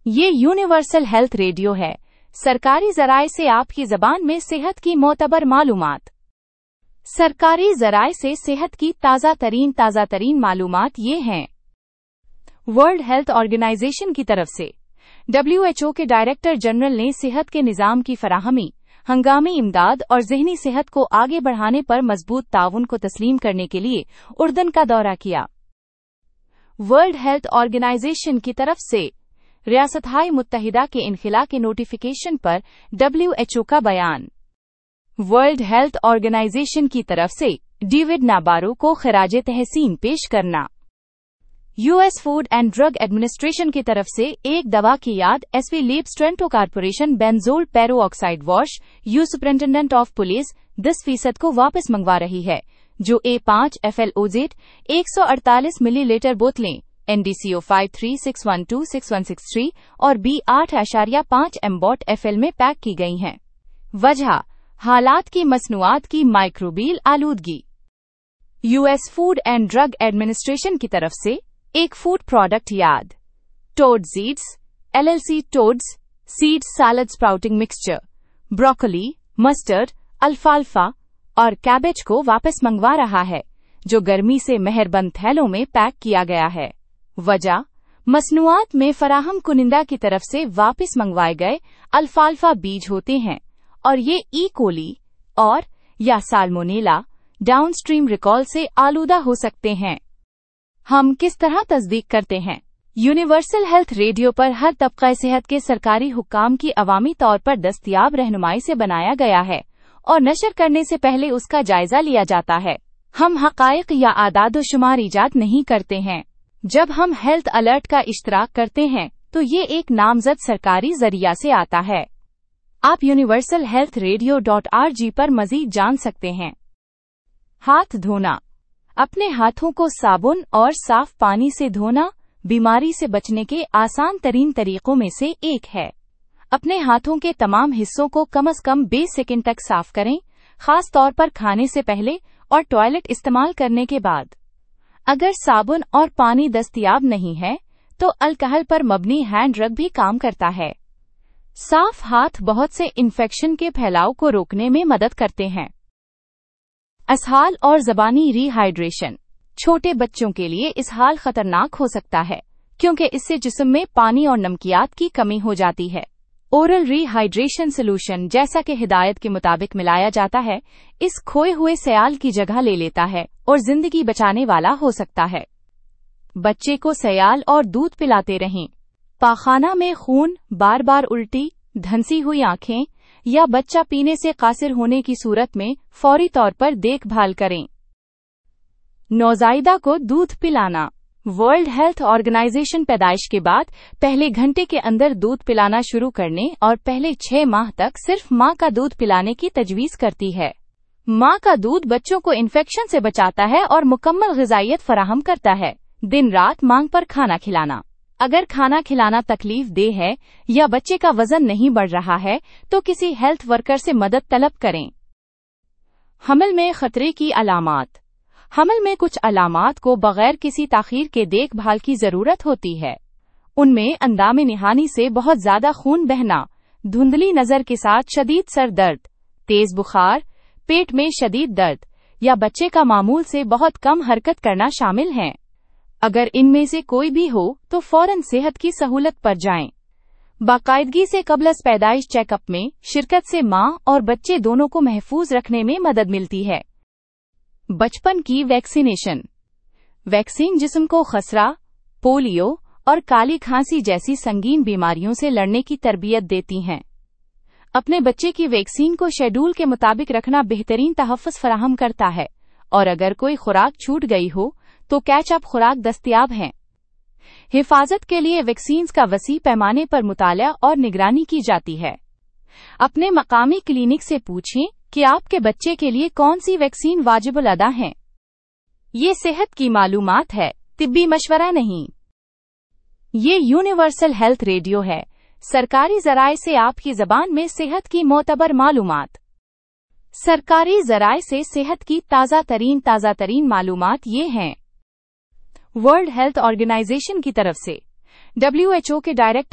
ये universal health radio है, सरकारी ज़राए से आपकी ज़बान में सेहत की मोतबर मालूमात। सरकारी ज़राए से सेहत की ताज़ा तरीन मालूमात ये हैं। वर्ल्ड हेल्थ ऑर्गेनाइजेशन की तरफ से WHO के डायरेक्टर जनरल ने सेहत के निज़ाम की फराहमी, हंगामी इमदाद और ज़हनी सेहत को आगे बढ़ाने पर मजबूत ताउन को तस्लीम करने के लिए उर्दन का दौरा किया। वर्ल्ड हेल्थ ऑर्गेनाइजेशन की तरफ से रियासत-ए मुत्तहिदा के इनखिला के नोटिफिकेशन पर WHO का बयान। वर्ल्ड हेल्थ ऑर्गेनाइजेशन की तरफ से डेविड नाबारो को खिराजे तहसीन पेश करना। US food and drug administration की तरफ से एक दवा की याद SV labs ट्रेंटो corporation benzoyl peroxide wash superintendent of police 10% को वापस मंगवा रही है, जो A5 FLOZ 148 मिलीलीटर बोतलें NDCO 5361261663 और B8.5 एम्बॉट FL में पैक की गई हैं। वजह हालात की मसनूआत की माइक्रोबियल आलूदगी। US food and drug administration की तरफ से एक फूड प्रोडक्ट याद toad seeds LLC toads seeds salad sprouting mixture broccoli mustard अल्फाल्फा और कैबेज को वापस मंगवा रहा है, जो गर्मी से मेहरबंद थैलों में पैक किया गया है। वजह मसनूआत में फराहम कुनिंदा की तरफ से वापस मंगवाए गए अल्फाल्फा बीज होते हैं और ये ई कोली और या साल्मोनेला डाउनस्ट्रीम रिकॉल से आलूदा हो सकते हैं। हम किस तरह तस्दीक करते हैं? यूनिवर्सल हेल्थ रेडियो पर हर तबका सेहत के सरकारी हुक्काम की अवामी तौर पर दस्तयाब रहनुमाई से बनाया गया है और नशर करने से पहले उसका जायजा लिया जाता है। हम हकायक या आदाद-ओ-शुमार इजाद नहीं करते हैं। जब हम हेल्थ अलर्ट का इश्तराक करते हैं तो ये एक नामजद सरकारी जरिया से आता है। आप universalhealthradio.org पर मजीद जान सकते हैं। हाथ धोना। अपने हाथों को साबुन और साफ पानी से धोना बीमारी से बचने के आसान तरीन तरीकों में से एक है। अपने हाथों के तमाम हिस्सों को कम से कम 20 सेकंड तक साफ करें, खास तौर पर खाने से पहले और टॉयलेट इस्तेमाल करने के बाद। अगर साबुन और पानी दस्तयाब नहीं है, तो अल्कोहल पर मबनी हैंड रब भी काम करता है। साफ हाथ बहुत से इन्फेक्शन के फैलाव को रोकने में मदद करते हैं। इसहाल और ज़बानी रीहाइड्रेशन। छोटे बच्चों के लिए इसहाल खतरनाक हो सकता है, क्योंकि इससे जिस्म में पानी और नमकियात की कमी हो जाती है। ओरल रीहाइड्रेशन सॉल्यूशन, जैसा कि हिदायत के मुताबिक मिलाया जाता है, इस खोए हुए सयाल की जगह ले लेता है और जिंदगी बचाने वाला हो सकता है। बच्चे को सयाल और दूध पिलाते रहें। पाखाना में खून, बार बार उल्टी, धंसी हुई आंखें या बच्चा पीने से कासिर होने की सूरत में फौरी तौर पर देखभाल करें। नौजायदा को दूध पिलाना। वर्ल्ड हेल्थ ऑर्गेनाइजेशन पैदाइश के बाद पहले घंटे के अंदर दूध पिलाना शुरू करने और पहले 6 माह तक सिर्फ मां का दूध पिलाने की तजवीज करती है। मां का दूध बच्चों को इन्फेक्शन से बचाता है और मुकम्मल ग़िज़ाइयत फराहम करता है। दिन रात मांग पर खाना खिलाना। अगर खाना खिलाना तकलीफ दे है या बच्चे का वजन नहीं बढ़ रहा है, तो किसी हेल्थ वर्कर से मदद तलब करें। हमल में खतरे की अलामात। हमल में कुछ अलामात को बगैर किसी ताखीर के देखभाल की जरूरत होती है। उनमें अंदामे निहानी से बहुत ज्यादा खून बहना, धुंधली नजर के साथ शदीद सर दर्द, तेज बुखार, पेट में शदीद दर्द या बच्चे का मामूल से बहुत कम हरकत करना शामिल हैं। अगर इनमें से कोई भी हो तो फौरन सेहत की सहूलत पर जाएं। बाकायदगी से कबल पैदाइश चेकअप में शिरकत से मां और बच्चे दोनों को महफूज रखने में मदद मिलती है। बचपन की वैक्सीनेशन। वैक्सीन जिस्म को खसरा, पोलियो और काली खांसी जैसी संगीन बीमारियों से लड़ने की तरबियत देती हैं। अपने बच्चे की वैक्सीन को शेड्यूल के मुताबिक रखना बेहतरीन तहफ़्फ़ुज़ फराहम करता है, और अगर कोई खुराक छूट गई हो तो कैच अप खुराक दस्तयाब है। हिफाजत के लिए वैक्सीन का वसी पैमाने पर मुताला और निगरानी की जाती है। अपने मकामी क्लिनिक से पूछें कि आपके बच्चे के लिए कौन सी वैक्सीन वाजिबुल अदा है। ये सेहत की मालूमात है, तिब्बी मशवरा नहीं। ये यूनिवर्सल हेल्थ रेडियो है, सरकारी ज़राए से आपकी ज़बान में सेहत की मोतबर मालूमात। सरकारी ज़राए से सेहत की ताज़ा तरीन मालूमात ये हैं। वर्ल्ड हेल्थ ऑर्गेनाइजेशन की तरफ से WHO के डायरेक्टर